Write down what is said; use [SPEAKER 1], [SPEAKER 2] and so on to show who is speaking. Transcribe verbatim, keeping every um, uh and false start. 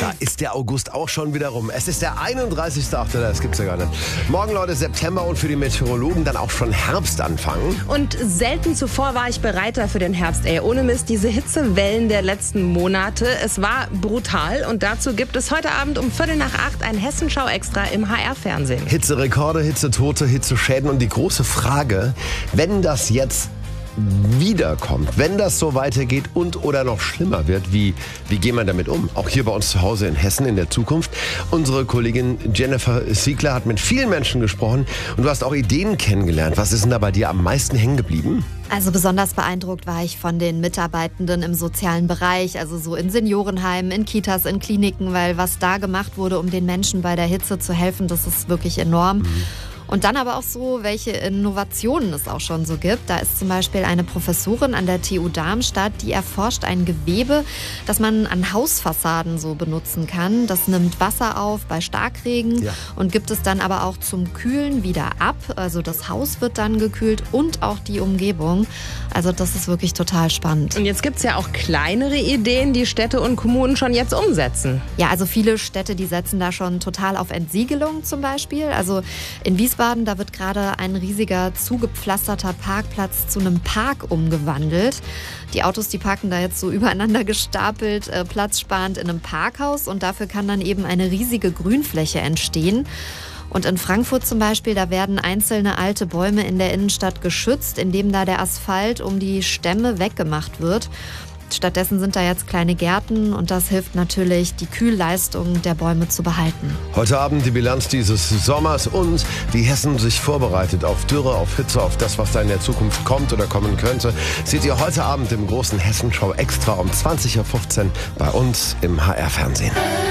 [SPEAKER 1] Da ist der August auch schon wieder rum. Es ist der einunddreißigste achte Das gibt's ja gar nicht. Morgen, Leute, September und für die Meteorologen dann auch schon Herbstanfang.
[SPEAKER 2] Und selten zuvor war ich bereiter für den Herbst. Ey, ohne Mist, diese Hitzewellen der letzten Monate. Es war brutal und dazu gibt es heute Abend um Viertel nach acht ein Hessenschau-Extra im H R-Fernsehen.
[SPEAKER 1] Hitzerekorde, Hitzetote, Hitzeschäden und die große Frage, wenn das jetzt wiederkommt, wenn das so weitergeht und oder noch schlimmer wird, wie, wie gehen wir damit um? Auch hier bei uns zu Hause in Hessen in der Zukunft. Unsere Kollegin Jennifer Siegler hat mit vielen Menschen gesprochen und du hast auch Ideen kennengelernt. Was ist denn da bei dir am meisten hängen geblieben?
[SPEAKER 3] Also besonders beeindruckt war ich von den Mitarbeitenden im sozialen Bereich, also so in Seniorenheimen, in Kitas, in Kliniken, weil was da gemacht wurde, um den Menschen bei der Hitze zu helfen, das ist wirklich enorm. Mhm. Und dann aber auch so, welche Innovationen es auch schon so gibt. Da ist zum Beispiel eine Professorin an der T U Darmstadt, die erforscht ein Gewebe, das man an Hausfassaden so benutzen kann. Das nimmt Wasser auf bei Starkregen, ja, und gibt es dann aber auch zum Kühlen wieder ab. Also das Haus wird dann gekühlt und auch die Umgebung. Also das ist wirklich total spannend.
[SPEAKER 2] Und jetzt gibt es ja auch kleinere Ideen, die Städte und Kommunen schon jetzt umsetzen.
[SPEAKER 3] Ja, also viele Städte, die setzen da schon total auf Entsiegelung zum Beispiel. Also in Wiesbaden, da wird gerade ein riesiger zugepflasterter Parkplatz zu einem Park umgewandelt. Die Autos, die parken da jetzt so übereinander gestapelt, äh, platzsparend in einem Parkhaus und dafür kann dann eben eine riesige Grünfläche entstehen. Und in Frankfurt zum Beispiel, da werden einzelne alte Bäume in der Innenstadt geschützt, indem da der Asphalt um die Stämme weggemacht wird. Stattdessen sind da jetzt kleine Gärten und das hilft natürlich, die Kühlleistung der Bäume zu behalten.
[SPEAKER 1] Heute Abend die Bilanz dieses Sommers und wie Hessen sich vorbereitet auf Dürre, auf Hitze, auf das, was da in der Zukunft kommt oder kommen könnte, seht ihr heute Abend im großen Hessenschau Extra um zwanzig Uhr fünfzehn bei uns im H R-Fernsehen.